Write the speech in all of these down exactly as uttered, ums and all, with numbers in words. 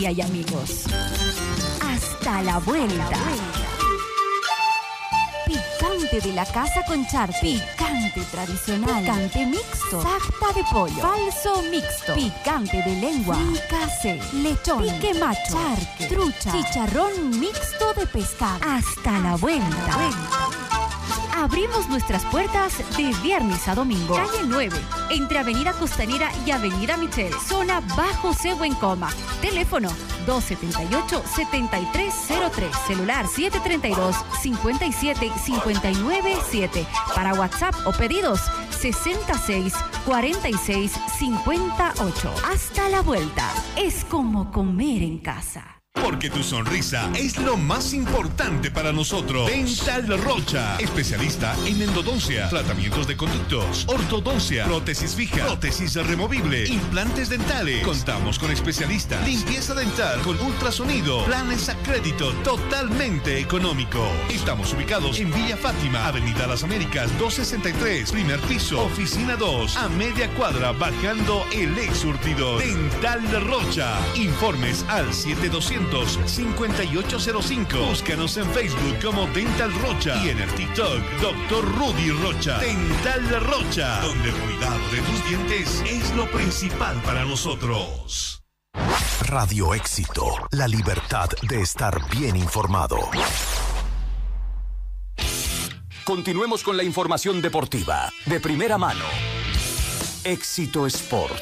familia y amigos. Hasta la vuelta. Picante de la casa con charque. Picante tradicional. Picante mixto. Sacta de pollo. Falso mixto. Picante de lengua. Fricase. Lechón. Pique macho. Charque. Trucha. Chicharrón mixto de pescado. Hasta la vuelta. Abrimos nuestras puertas de viernes a domingo. Calle nueve, entre Avenida Costanera y Avenida Michel. Zona Bajo Sehuencoma. Teléfono dos siete ocho, siete tres cero tres. Celular siete tres dos, cinco siete cinco nueve siete. Para WhatsApp o pedidos sesenta y seis, cuarenta y seis, cincuenta y ocho. Hasta la vuelta. Es como comer en casa. Porque tu sonrisa es lo más importante para nosotros. Dental Rocha, especialista en endodoncia, tratamientos de conductos, ortodoncia, prótesis fija, prótesis removible, implantes dentales. Contamos con especialistas, limpieza dental con ultrasonido, planes a crédito totalmente económico. Estamos ubicados en Villa Fátima, Avenida Las Américas doscientos sesenta y tres, primer piso, oficina dos, a media cuadra, bajando el ex surtidor. Dental Rocha. Informes al siete doscientos, cincuenta y ocho cero cinco. Búscanos en Facebook como Dental Rocha y en el TikTok doctor Rudy Rocha. Dental Rocha, donde el cuidado de tus dientes es lo principal para nosotros. Radio Éxito, la libertad de estar bien informado. Continuemos con la información deportiva de primera mano. Éxito Sport.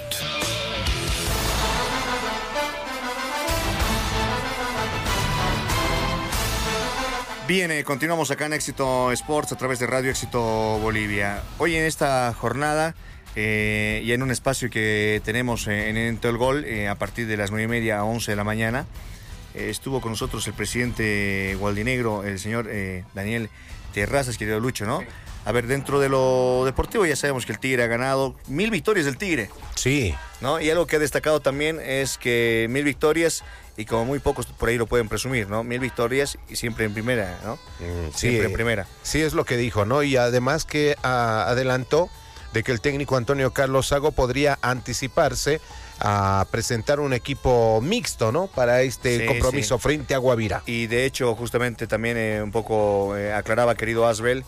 Bien, eh, continuamos acá en Éxito Sports a través de Radio Éxito Bolivia. Hoy en esta jornada eh, y en un espacio que tenemos eh, en Ento el Gol eh, a partir de las nueve y media a once de la mañana, eh, estuvo con nosotros el presidente gualdinegro, el señor eh, Daniel Terrazas, querido Lucho, ¿no? A ver, dentro de lo deportivo ya sabemos que el Tigre ha ganado mil victorias del Tigre. Sí. ¿No? Y algo que ha destacado también es que mil victorias, y como muy pocos por ahí lo pueden presumir, ¿no? Mil victorias y siempre en primera, ¿no? Mm, siempre sí, en primera. Sí, es lo que dijo, ¿no? Y además que ah, adelantó de que el técnico Antonio Carlos Sago podría anticiparse a presentar un equipo mixto, ¿no? Para este sí, compromiso sí. frente a Guavirá. Y de hecho, justamente también eh, un poco eh, aclaraba, querido Asbel,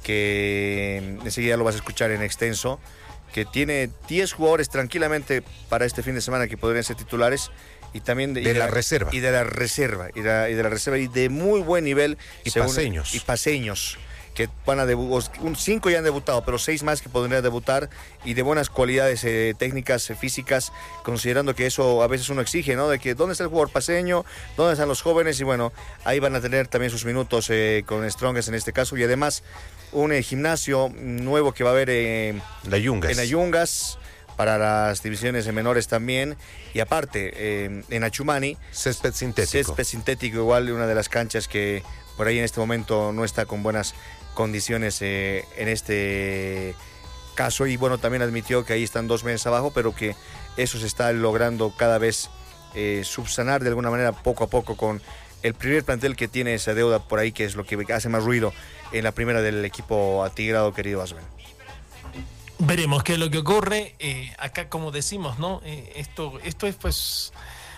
que enseguida lo vas a escuchar en extenso, que tiene diez jugadores tranquilamente para este fin de semana que podrían ser titulares, y también de, de, y de la, la reserva y de la reserva y de, y de la reserva y de muy buen nivel y según, paseños y paseños que van a debutar, cinco ya han debutado, pero seis más que podrían debutar, y de buenas cualidades eh, técnicas, eh, físicas, considerando que eso a veces uno exige, ¿no? De que dónde está el jugador paseño, dónde están los jóvenes, y bueno, ahí van a tener también sus minutos eh, con Strongest en este caso, y además un eh, gimnasio nuevo que va a haber eh, la Yungas. en Ayungas, para las divisiones menores también, y aparte eh, en Achumani, césped sintético. Césped sintético, igual una de las canchas que por ahí en este momento no está con buenas condiciones eh, en este caso, y bueno, también admitió que ahí están dos meses abajo, pero que eso se está logrando cada vez eh, subsanar de alguna manera poco a poco con el primer plantel que tiene esa deuda por ahí, que es lo que hace más ruido en la primera del equipo atigrado, querido Asben. Veremos qué es lo que ocurre. Eh, acá, como decimos, ¿no? Eh, esto, esto es pues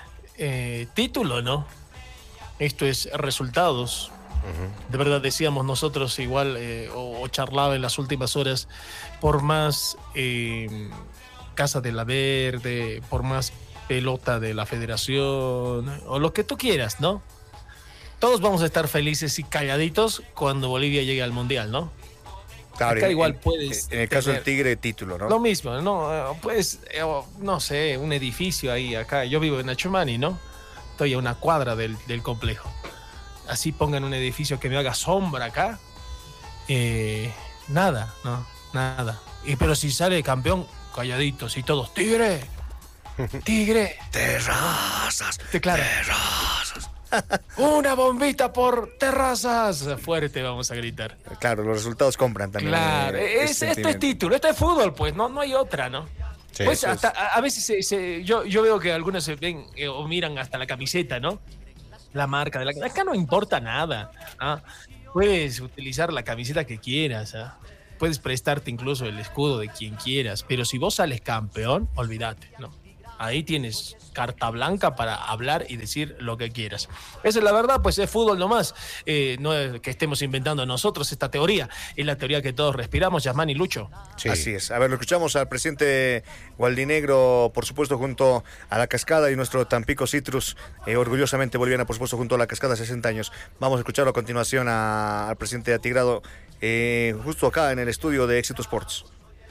eh, título, ¿no? Esto es resultados. Uh-huh. De verdad decíamos nosotros igual, eh, o, o charlaba en las últimas horas, por más eh, Casa de la Verde, por más pelota de la Federación, o lo que tú quieras, ¿no? Todos vamos a estar felices y calladitos cuando Bolivia llegue al Mundial, ¿no? Claro, acá en, igual puedes en el caso del Tigre, título, ¿no? Lo mismo, ¿no? Pues, no sé, un edificio ahí acá. Yo vivo en Achumani, ¿no? Estoy a una cuadra del, del complejo. Así pongan un edificio que me haga sombra acá. Eh, nada, ¿no? Nada. Y, pero si sale campeón, calladitos y todos. ¡Tigre! ¡Tigre! ¡Terrazas! Claro. ¡Terrazas! ¡Una bombita por Terrazas! Fuerte vamos a gritar. Claro, los resultados compran también. Claro, eh, es, esto es título, esto es fútbol, pues, no, no hay otra, ¿no? Sí, pues hasta, es... a, a veces se, se, yo, yo veo que algunos se ven eh, o miran hasta la camiseta, ¿no? La marca de la acá no importa nada. ¿Ah? Puedes utilizar la camiseta que quieras, ¿ah? Puedes prestarte incluso el escudo de quien quieras, pero si vos sales campeón, olvídate, ¿no? ahí tienes carta blanca para hablar y decir lo que quieras. Esa es la verdad, pues es fútbol nomás. Eh, no es que estemos inventando nosotros esta teoría, es la teoría que todos respiramos, Yasmán y Lucho. Sí. Así es. A ver, lo escuchamos al presidente Gualdinegro, por supuesto, junto a La Cascada y nuestro Tampico Citrus, eh, orgullosamente boliviana, por supuesto, junto a La Cascada, sesenta años. Vamos a escucharlo a continuación a, al presidente Atigrado, eh, justo acá en el estudio de Éxito Sports.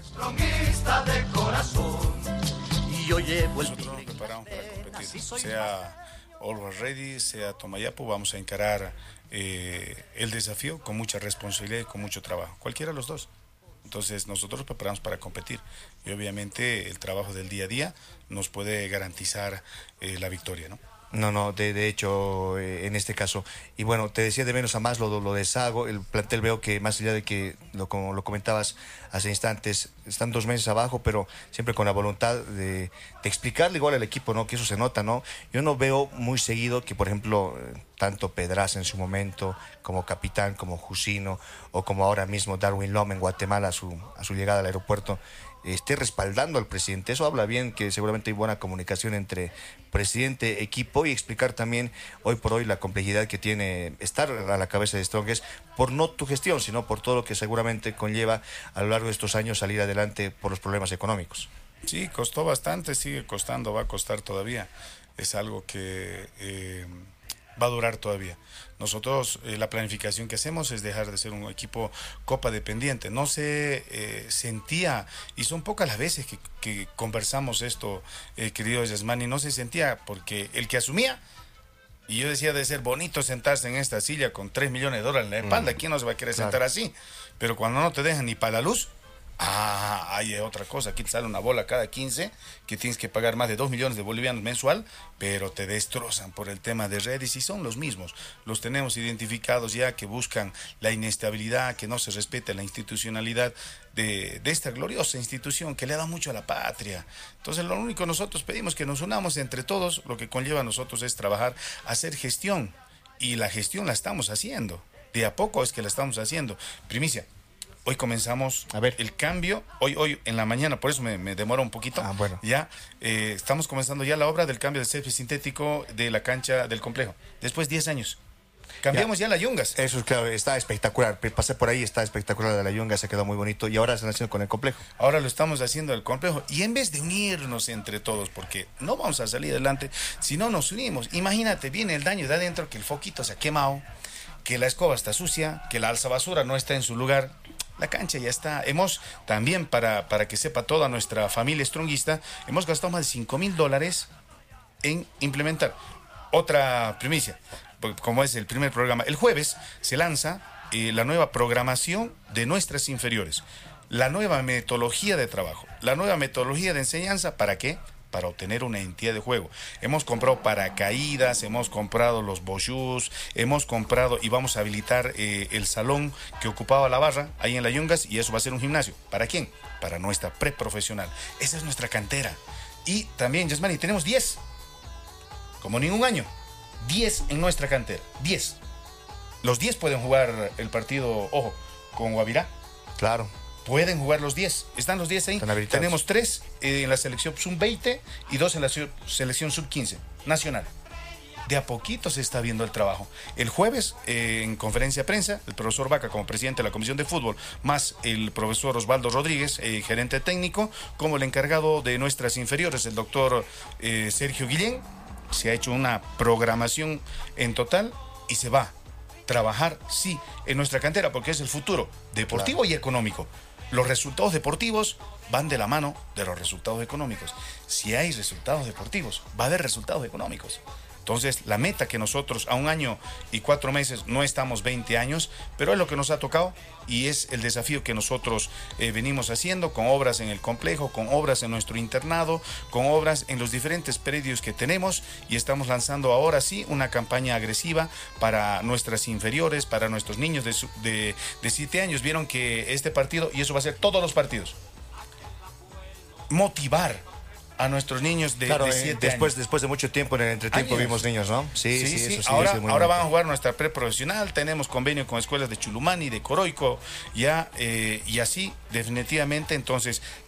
De corazón, y yo llevo el Nosotros nos preparamos para competir, sea Always Ready, sea Tomayapo, vamos a encarar eh, el desafío con mucha responsabilidad y con mucho trabajo, cualquiera de los dos. Entonces nosotros nos preparamos para competir y obviamente el trabajo del día a día nos puede garantizar eh, la victoria, ¿no? No, no, de, de hecho, eh, en este caso. Y bueno, te decía de menos a más lo, lo de Sago. El plantel veo que más allá de que, lo, como lo comentabas hace instantes, están dos meses abajo, pero siempre con la voluntad de, de explicarle igual al equipo, ¿no? Que eso se nota, ¿no? Yo no veo muy seguido que, por ejemplo, tanto Pedraza en su momento, como capitán, como Jusino, o como ahora mismo Darwin Lom en Guatemala a su, a su llegada al aeropuerto, esté respaldando al presidente. Eso habla bien que seguramente hay buena comunicación entre presidente, equipo, y explicar también hoy por hoy la complejidad que tiene estar a la cabeza de Strongest, por no tu gestión, sino por todo lo que seguramente conlleva a lo largo de estos años salir adelante por los problemas económicos. Sí, costó bastante, sigue costando, va a costar todavía. Es algo que eh, va a durar todavía. Nosotros eh, la planificación que hacemos es dejar de ser un equipo copa dependiente. No se eh, sentía, y son pocas las veces que, que conversamos esto, eh, querido Yasmani, no se sentía, porque el que asumía, y yo decía de ser bonito sentarse en esta silla con tres millones de dólares en la espalda, mm. ¿quién no se va a querer claro. sentar así? Pero cuando no te dejan ni para la luz, ah, hay otra cosa, aquí te sale una bola cada quince, que tienes que pagar más de dos millones de bolivianos mensual, pero te destrozan por el tema de redes y son los mismos. Los tenemos identificados ya, que buscan la inestabilidad, que no se respete la institucionalidad de, de esta gloriosa institución que le da mucho a la patria. Entonces lo único que nosotros pedimos que nos unamos entre todos, lo que conlleva a nosotros es trabajar, hacer gestión, y la gestión la estamos haciendo, de a poco es que la estamos haciendo. Primicia. Hoy comenzamos a ver el cambio, hoy hoy en la mañana, por eso me, me demora un poquito. Ah, bueno. Ya eh, estamos comenzando ya la obra del cambio de césped sintético de la cancha del complejo. Después de diez años. Cambiamos ya, ya la Yungas. Eso es claro, está espectacular. Pasé por ahí, está espectacular de la Yungas, se quedó muy bonito. Y ahora se están haciendo con el complejo. Ahora lo estamos haciendo el complejo. Y en vez de unirnos entre todos, porque no vamos a salir adelante si no nos unimos. Imagínate, viene el daño de adentro, que el foquito se ha quemado, que la escoba está sucia, que la alza basura no está en su lugar. La cancha ya está. Hemos también, para, para que sepa toda nuestra familia stronguista, hemos gastado más de cinco mil dólares en implementar. Otra primicia, como es el primer programa. El jueves se lanza eh, la nueva programación de nuestras inferiores, la nueva metodología de trabajo, la nueva metodología de enseñanza. ¿Para qué? Para obtener una entidad de juego. Hemos comprado paracaídas, hemos comprado los bochus, hemos comprado y vamos a habilitar eh, el salón que ocupaba la barra ahí en la Yungas, y eso va a ser un gimnasio. ¿Para quién? Para nuestra preprofesional. Esa es nuestra cantera. Y también, Yasmani, tenemos diez. Como ningún año. diez en nuestra cantera. diez. Los diez pueden jugar el partido, ojo, con Guavirá. Claro. Pueden jugar los diez, están los diez ahí. Tenemos tres en la selección sub veinte y dos en la selección sub quince nacional. De a poquito se está viendo el trabajo. El jueves, eh, en conferencia de prensa, el profesor Vaca, como presidente de la Comisión de Fútbol, más el profesor Osvaldo Rodríguez, eh, gerente técnico, como el encargado de nuestras inferiores, el doctor eh, Sergio Guillén, se ha hecho una programación en total y se va a trabajar, sí, en nuestra cantera, porque es el futuro deportivo, claro, y económico. Los resultados deportivos van de la mano de los resultados económicos. Si hay resultados deportivos, va a haber resultados económicos. Entonces, la meta que nosotros a un año y cuatro meses, no estamos veinte años, pero es lo que nos ha tocado y es el desafío que nosotros eh, venimos haciendo con obras en el complejo, con obras en nuestro internado, con obras en los diferentes predios que tenemos, y estamos lanzando ahora sí una campaña agresiva para nuestras inferiores, para nuestros niños de, de, de siete años. Vieron que este partido, y eso va a ser todos los partidos, motivar a nuestros niños de, claro, de siete eh, después, años. Después de mucho tiempo en el entretiempo años. Vimos niños, ¿no? Sí, sí, sí. sí, eso sí ahora eso ahora van a jugar nuestra preprofesional, tenemos convenio con escuelas de Chulumani, de Coroico, ya, eh, y así, definitivamente, entonces,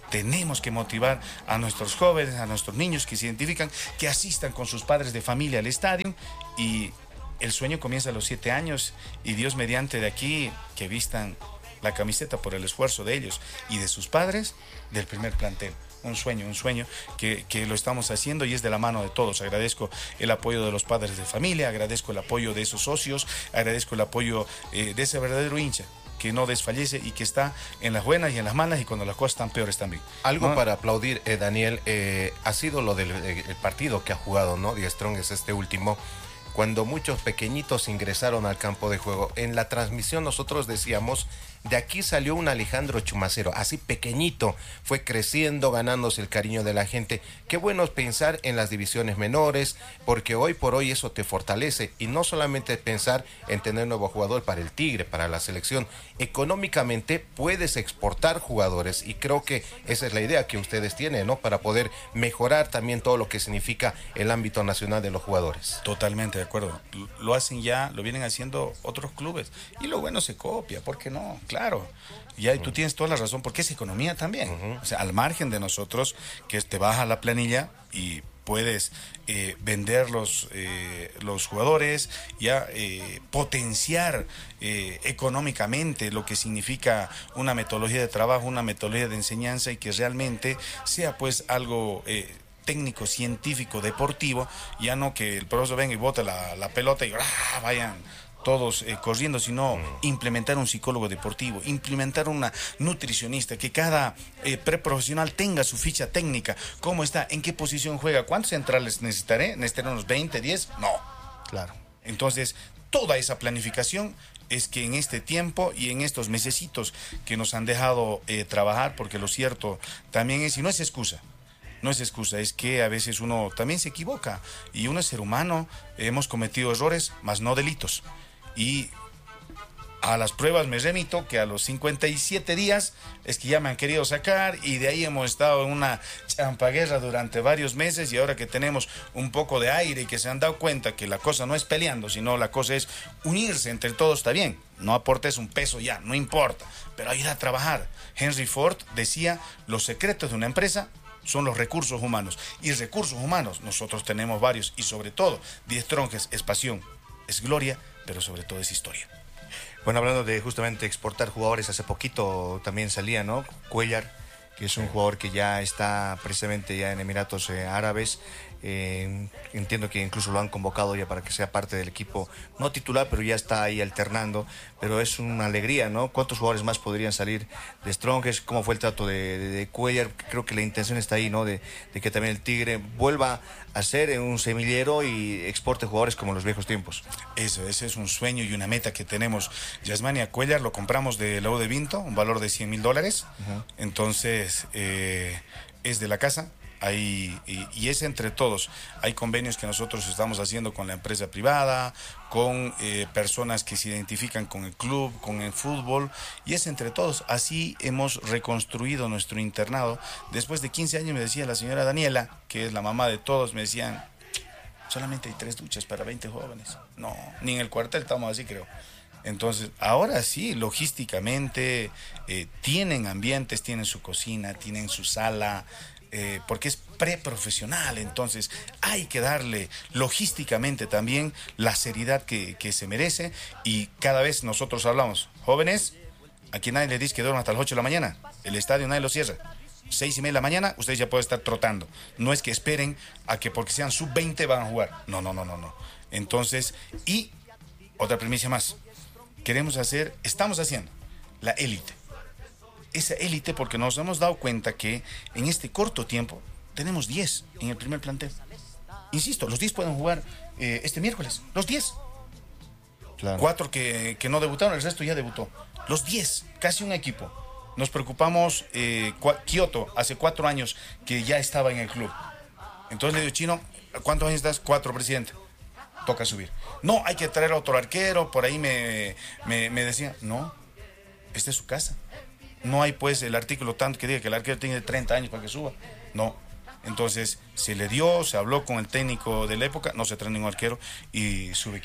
Tenemos que motivar a nuestros jóvenes, a nuestros niños que se identifican, que asistan con sus padres de familia al estadio, y el sueño comienza a los siete años y Dios mediante de aquí que vistan la camiseta por el esfuerzo de ellos y de sus padres del primer plantel. Un sueño, un sueño que, que lo estamos haciendo y es de la mano de todos. Agradezco el apoyo de los padres de familia, agradezco el apoyo de esos socios, agradezco el apoyo eh, de ese verdadero hincha que no desfallece y que está en las buenas y en las malas y cuando las cosas están peores también. Algo ¿no? para aplaudir, eh, Daniel, eh, ha sido lo del el partido que ha jugado, ¿no? Die Strongest, este último, cuando muchos pequeñitos ingresaron al campo de juego. En la transmisión nosotros decíamos, de aquí salió un Alejandro Chumacero, así pequeñito, fue creciendo, ganándose el cariño de la gente. Qué bueno es pensar en las divisiones menores, porque hoy por hoy eso te fortalece, y no solamente pensar en tener nuevo jugador para el Tigre, para la selección. Económicamente puedes exportar jugadores, y creo que esa es la idea que ustedes tienen, ¿no? Para poder mejorar también todo lo que significa el ámbito nacional de los jugadores. Totalmente de acuerdo. Lo hacen ya, lo vienen haciendo otros clubes, y lo bueno se copia, ¿por qué no? Claro, y ahí tú tienes toda la razón, porque es economía también. Uh-huh. O sea, al margen de nosotros, que te baja la planilla y puedes eh, vender los, eh, los jugadores, ya eh, potenciar eh, económicamente lo que significa una metodología de trabajo, una metodología de enseñanza, y que realmente sea pues algo eh, técnico, científico, deportivo, ya no que el profesor venga y bote la, la pelota y ¡ah! Vayan todos eh, corriendo, sino implementar un psicólogo deportivo, implementar una nutricionista, que cada eh, preprofesional tenga su ficha técnica, cómo está, en qué posición juega, cuántos centrales necesitaré, necesitaré unos veinte, diez, no. Claro. Entonces, toda esa planificación es que en este tiempo y en estos mesecitos que nos han dejado eh, trabajar, porque lo cierto también es, y no es excusa, no es excusa, es que a veces uno también se equivoca, y uno es ser humano, hemos cometido errores, mas no delitos. Y a las pruebas me remito que a los cincuenta y siete días es que ya me han querido sacar, y de ahí hemos estado en una champaguerra durante varios meses, y ahora que tenemos un poco de aire y que se han dado cuenta que la cosa no es peleando, sino la cosa es unirse entre todos, está bien, no aportes un peso ya, no importa, pero ayuda a trabajar. Henry Ford decía, los secretos de una empresa son los recursos humanos, y recursos humanos nosotros tenemos varios, y sobre todo Die Strongest es pasión, es gloria, pero sobre todo es historia. Bueno, hablando de justamente exportar jugadores, hace poquito también salía, ¿no? Cuellar, que es un jugador que ya está precisamente ya en Emiratos eh, Árabes. Eh, entiendo que incluso lo han convocado ya para que sea parte del equipo, no titular, pero ya está ahí alternando, pero es una alegría, ¿no? ¿Cuántos jugadores más podrían salir de Strongest? ¿Cómo fue el trato de, de, de Cuellar? Creo que la intención está ahí, ¿no? De, de que también el Tigre vuelva a ser un semillero y exporte jugadores como en los viejos tiempos. Eso, ese es un sueño y una meta que tenemos. Yasmania Cuellar lo compramos de la U de Vinto, un valor de cien mil dólares, uh-huh. Entonces eh, es de la casa. Hay, y, y es entre todos. Hay convenios que nosotros estamos haciendo con la empresa privada, con eh, personas que se identifican con el club, con el fútbol, y es entre todos. Así hemos reconstruido nuestro internado. Después de quince años, me decía la señora Daniela, que es la mamá de todos, me decían, solamente hay tres duchas para veinte jóvenes. No, ni en el cuartel estamos así, creo. Entonces, ahora sí, logísticamente, eh, tienen ambientes, tienen su cocina, tienen su sala, Eh, porque es preprofesional, entonces hay que darle logísticamente también la seriedad que, que se merece, y cada vez nosotros hablamos, jóvenes, aquí nadie les dice que duerman hasta las ocho de la mañana, el estadio nadie lo cierra, seis y media de la mañana ustedes ya pueden estar trotando, no es que esperen a que porque sean sub veinte van a jugar, no, no, no, no, no. Entonces, y otra premisa más, queremos hacer, estamos haciendo la élite. Esa élite, porque nos hemos dado cuenta que en este corto tiempo tenemos diez en el primer plantel. Insisto, los diez pueden jugar eh, este miércoles, los diez. Claro. Cuatro que, que no debutaron, el resto ya debutó. Los diez, casi un equipo. Nos preocupamos, eh, Kioto, hace cuatro años que ya estaba en el club. Entonces le digo, Chino, ¿cuántos años estás? Cuatro, presidente. Toca subir. No, hay que traer a otro arquero, por ahí me, me, me decían, no, esta es su casa. No hay pues el artículo tanto que diga que el arquero tiene treinta años para que suba. No. Entonces se le dio, se habló con el técnico de la época, no se trae ningún arquero y sube Kioto.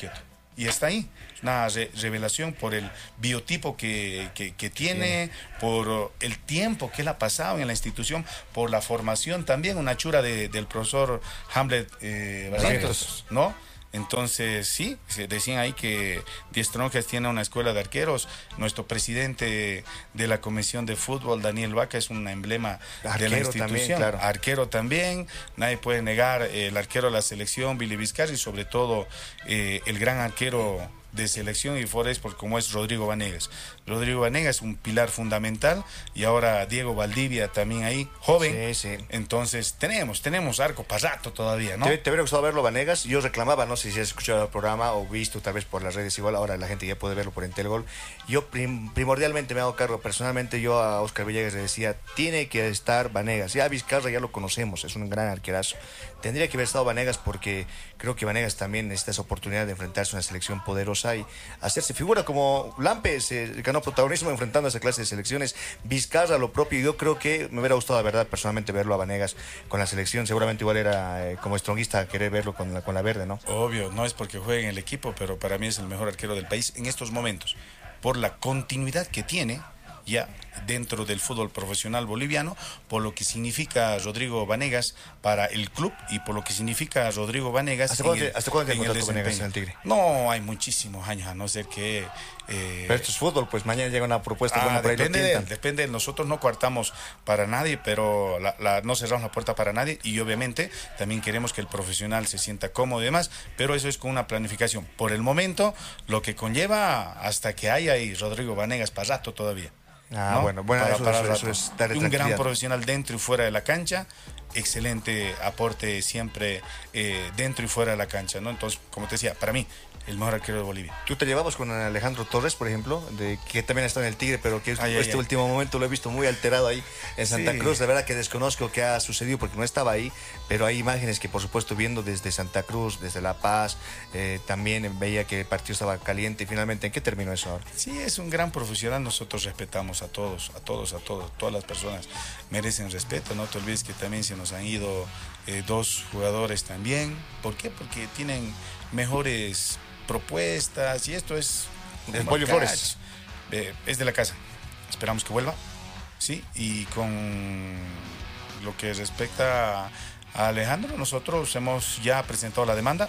y está ahí. Es una re revelación por el biotipo que, que, que tiene, sí. por el tiempo que él ha pasado en la institución, por la formación también, una chura de, del profesor Hamlet eh, Barrientos, ¿no? Entonces, sí, se decían ahí que Diez Tronjas tiene una escuela de arqueros. Nuestro presidente de la Comisión de Fútbol, Daniel Vaca, es un emblema arquero de la institución. También, claro. Arquero también, nadie puede negar eh, el arquero de la selección, Billy Vizcarra, y sobre todo eh, el gran arquero de selección y Forest, por como es Rodrigo Vanegas. Rodrigo Vanegas es un pilar fundamental, y ahora Diego Valdivia también ahí, joven. Sí, sí. Entonces tenemos, tenemos arco para rato todavía, ¿no? Te, te hubiera gustado verlo, Vanegas. Yo reclamaba, no sé si has escuchado el programa o visto tal vez por las redes, igual ahora la gente ya puede verlo por Entelgol. Yo prim, primordialmente me hago cargo, personalmente yo a Oscar Villegas le decía, tiene que estar Vanegas. Ya Vizcarra ya lo conocemos, es un gran arquerazo. Tendría que haber estado Vanegas, porque creo que Vanegas también necesita esa oportunidad de enfrentarse a una selección poderosa y hacerse figura, como Lampe se ganó protagonismo enfrentando a esa clase de selecciones. Vizcarra lo propio, y yo creo que me hubiera gustado, la verdad, personalmente verlo a Vanegas con la selección. Seguramente igual era eh, como estronguista querer verlo con la, con la verde, ¿no? Obvio, no es porque juegue en el equipo, pero para mí es el mejor arquero del país en estos momentos, por la continuidad que tiene ya dentro del fútbol profesional boliviano, por lo que significa Rodrigo Vanegas para el club y por lo que significa Rodrigo Vanegas. ¿Hasta cuándo, el, ¿hasta cuándo tiene contrato Vanegas en el Tigre? No, hay muchísimos años, a no ser que... Eh, pero esto es fútbol, pues mañana llega una propuesta. Ah, buena, depende, de, depende, nosotros no coartamos para nadie, pero la, la, no cerramos la puerta para nadie, y obviamente también queremos que el profesional se sienta cómodo y demás, pero eso es con una planificación. Por el momento, lo que conlleva hasta que haya ahí Rodrigo Vanegas para rato todavía. Ah, ¿no? bueno, bueno, para, eso, para eso, eso es darle un gran profesional dentro y fuera de la cancha, excelente aporte siempre eh, dentro y fuera de la cancha, ¿no? Entonces, como te decía, para mí, el mejor arquero de Bolivia. ¿Tú te llevabas con Alejandro Torres, por ejemplo, de que también está en el Tigre, pero que ay, este ay, último ay. momento lo he visto muy alterado ahí en Santa sí. Cruz? De verdad que desconozco qué ha sucedido porque no estaba ahí, pero hay imágenes que, por supuesto, viendo desde Santa Cruz, desde La Paz, eh, también veía que el partido estaba caliente. Y finalmente, ¿en qué terminó eso ahora? Sí, es un gran profesional. Nosotros respetamos a todos, a todos, a todos. Todas las personas merecen respeto. No te olvides que también se nos han ido eh, dos jugadores también. ¿Por qué? Porque tienen mejores propuestas, y esto es el Pollo Flores eh, es de la casa, esperamos que vuelva, sí. Y con lo que respecta a Alejandro, nosotros hemos ya presentado la demanda.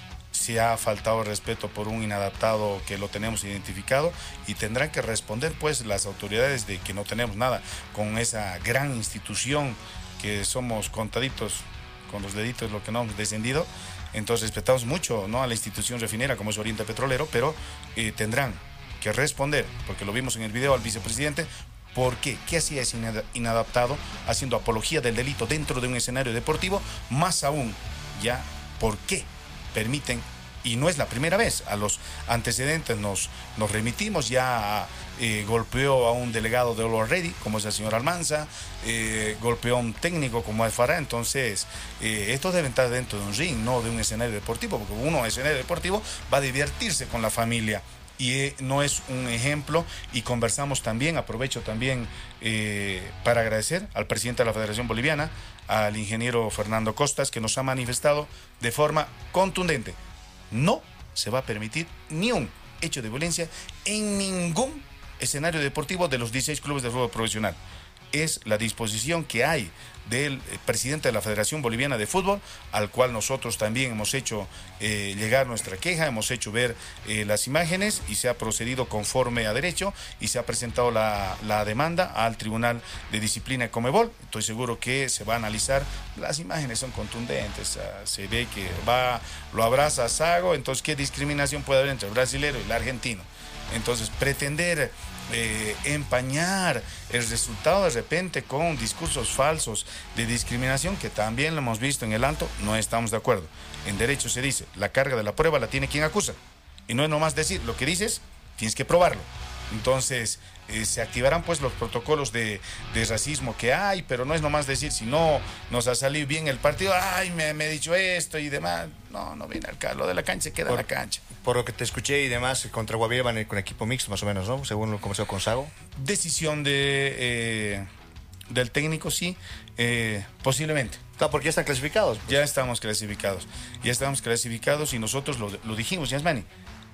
Si ha faltado respeto por un inadaptado, que lo tenemos identificado, y tendrán que responder pues las autoridades de que no tenemos nada con esa gran institución, que somos contaditos con los deditos lo que no hemos descendido. Entonces respetamos mucho, ¿no?, a la institución refinera como es Oriente Petrolero, pero eh, tendrán que responder, porque lo vimos en el video al vicepresidente, ¿por qué? ¿Qué hacía ese inadaptado haciendo apología del delito dentro de un escenario deportivo? Más aún, ya, ¿por qué permiten? Y no es la primera vez, a los antecedentes nos, nos remitimos, ya eh, golpeó a un delegado de Olo Ready, como es el señor Almanza, eh, golpeó a un técnico como es Farah. Entonces, eh, esto debe estar dentro de un ring, no de un escenario deportivo, porque uno en escenario deportivo va a divertirse con la familia. Y eh, no es un ejemplo, y conversamos también, aprovecho también eh, para agradecer al presidente de la Federación Boliviana, al ingeniero Fernando Costas, que nos ha manifestado de forma contundente: no se va a permitir ni un hecho de violencia en ningún escenario deportivo de los dieciséis clubes de fútbol profesional. Es la disposición que hay del presidente de la Federación Boliviana de Fútbol, al cual nosotros también hemos hecho eh, llegar nuestra queja, hemos hecho ver eh, las imágenes, y se ha procedido conforme a derecho, y se ha presentado la, la demanda al Tribunal de Disciplina de Conmebol. Estoy seguro que se va a analizar. Las imágenes son contundentes, uh, se ve que va, lo abraza a Sago. Entonces, ¿qué discriminación puede haber entre el brasilero y el argentino? Entonces, pretender eh, empañar el resultado de repente con discursos falsos de discriminación, que también lo hemos visto en el Alto, no estamos de acuerdo. En derecho se dice, la carga de la prueba la tiene quien acusa, y no es nomás decir lo que dices, tienes que probarlo. Entonces, eh, se activarán pues los protocolos de, de racismo que hay, pero no es nomás decir, si no nos ha salido bien el partido, ay, me, me he dicho esto y demás. No, no viene al caso, lo de la cancha queda por, en la cancha. Por lo que te escuché y demás, contra Guavirá van con equipo mixto más o menos, ¿no? Según lo comenzó con Sago. Decisión de eh, del técnico, sí, eh, posiblemente. Claro, porque ya están clasificados. Pues. Ya estamos clasificados, ya estamos clasificados, y nosotros lo, lo dijimos, Yasmani.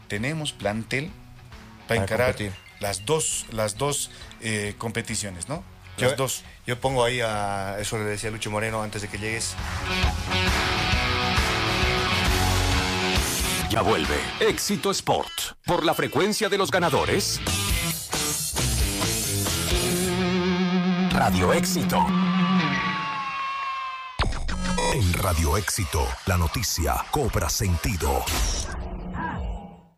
tenemos plantel para, para encarar competir. las dos, las dos eh, competiciones, ¿no? Las yo, dos. Yo pongo ahí a eso le decía Lucho Moreno antes de que llegues. Ya vuelve Éxito Sport por la frecuencia de los ganadores. Radio Éxito. En Radio Éxito, la noticia cobra sentido.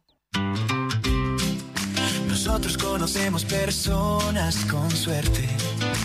Nosotros conocemos personas con suerte